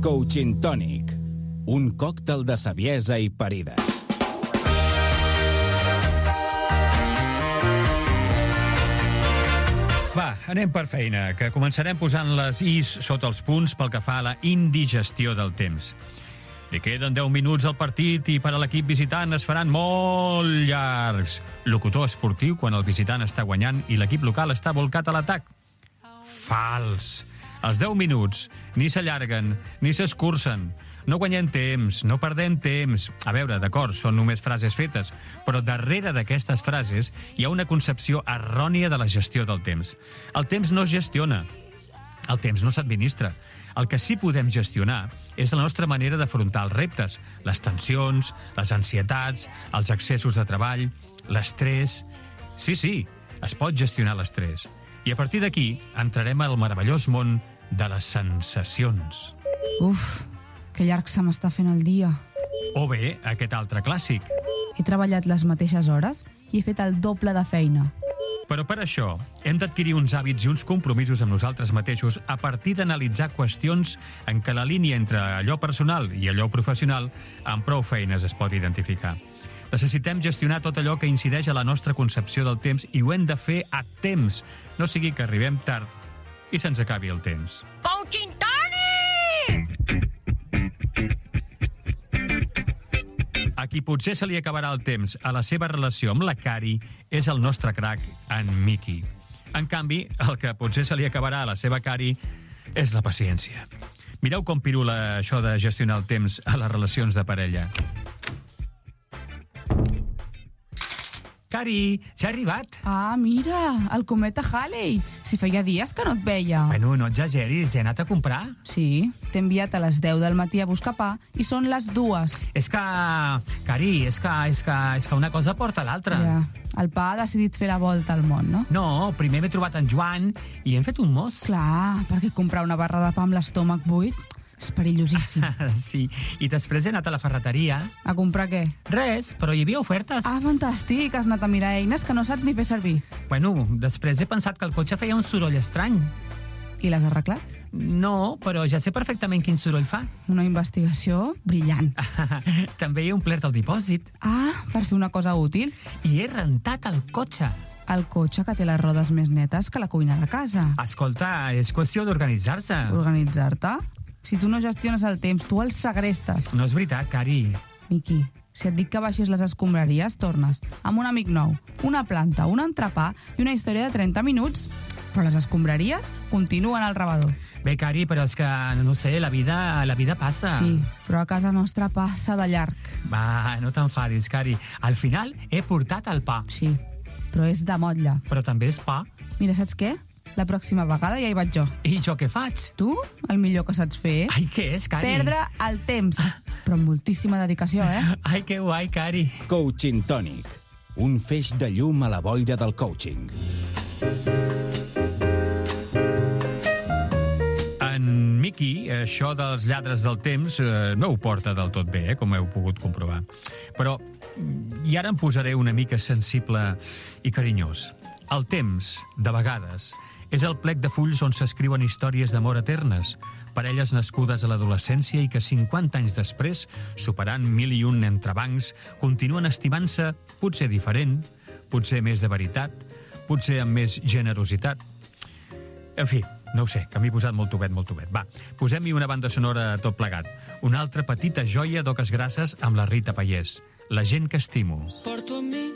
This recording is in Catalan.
Coaching Tònic, un còctel de saviesa i parides. Va, anem per feina, que començarem posant les is sota els punts pel que fa a la indigestió del temps. Li queden 10 minuts al partit i per a l'equip visitant es faran molt llargs. Locutor esportiu quan el visitant està guanyant i l'equip local està volcat a l'atac. Fals. Els 10 minuts ni s'allarguen ni s'escurcen. No guanyem temps, no perdem temps. A veure, d'acord, són només frases fetes, però darrere d'aquestes frases hi ha una concepció errònia de la gestió del temps. El temps no es gestiona. El temps no s'administra. El que sí podem gestionar és la nostra manera d'afrontar els reptes, les tensions, les ansietats, els excessos de treball, l'estrès. Sí, es pot gestionar l'estrès. I a partir d'aquí entrarem al meravellós món de les sensacions. Uf, que llarg se m'està fent el dia. O bé, aquest altre clàssic. He treballat les mateixes hores i he fet el doble de feina. Però per això hem d'adquirir uns hàbits i uns compromisos amb nosaltres mateixos a partir d'analitzar qüestions en què la línia entre allò personal i allò professional amb prou feines es pot identificar. Necessitem gestionar tot allò que incideix a la nostra concepció del temps i ho hem de fer a temps. No sigui que arribem tard i se'ns acabi el temps. Coaching Tònic! A qui potser se li acabarà el temps a la seva relació amb la Cari és el nostre crac, en Miki. En canvi, el que potser se li acabarà a la seva Cari és la paciència. Mireu com pirula això de gestionar el temps a les relacions de parella. Cari, ja ha arribat. Ah, mira, el cometa Halley. Si feia dies que no et veia. Bueno, no exageris, he anat a comprar. Sí, t'he enviat a les 10 del matí a buscar pa i són les 2. És que, Cari, és que una cosa porta l'altra. Ja, el pa ha decidit fer la volta al món, no? No, primer m'he trobat en Joan i hem fet un mos. Clar, perquè comprar una barra de pa amb l'estómac buit és perillosíssim. Sí, i després he anat a la ferreteria. A comprar què? Res, però hi havia ofertes. Ah, fantàstic, has anat a mirar eines que no saps ni fer servir. Bueno, després he pensat que el cotxe feia un soroll estrany. I l'has arreglat? No, però ja sé perfectament quin soroll fa. Una investigació brillant. També he omplert el dipòsit. Ah, per fer una cosa útil. I he rentat el cotxe. El cotxe que té les rodes més netes que la cuina de casa. Escolta, és qüestió d'organitzar-se. Organitzar-te? Si tu no gestiones el temps, tu el segrestes. No és veritat, Cari. Miqui, si et dic que baixis les escombraries, tornes amb un amic nou, una planta, un entrepà i una història de 30 minuts. Però les escombraries continuen al rebedor. Bé, Cari, però és que, no sé, la vida passa. Sí, però a casa nostra passa de llarg. Va, no t'enfadis, Cari. Al final he portat el pa. Sí, però és de motlla. Però també és pa. Mira, saps què? La pròxima vegada ja hi vaig jo. I jo què faig? Tu, el millor que saps fer... Ai, què és, Cari? Perdre el temps. Però amb moltíssima dedicació, Ai, que guai, Cari. Coaching Tònic, un feix de llum a la boira del coaching. En Miki, això dels lladres del temps no ho porta del tot bé, com heu pogut comprovar. Però, i ara em posaré una mica sensible i carinyós. El temps, de vegades, és el plec de fulls on s'escriuen històries d'amor eternes, parelles nascudes a l'adolescència i que 50 anys després, superant 1001 entrebancs, continuen estimant-se potser diferent, potser més de veritat, potser amb més generositat. En fi, no ho sé, que m'he posat molt tovet. Va, posem-hi una banda sonora a tot plegat. Una altra petita joia d'oques grasses amb la Rita Pallés. La gent que estimo. Porto amb mi